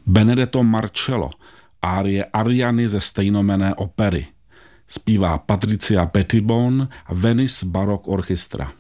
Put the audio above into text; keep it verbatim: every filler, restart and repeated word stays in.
Benedetto Marcello, árie Ariany ze stejnomenné opery. Zpívá Patricia Pettibone a Venice Baroque Orchestra.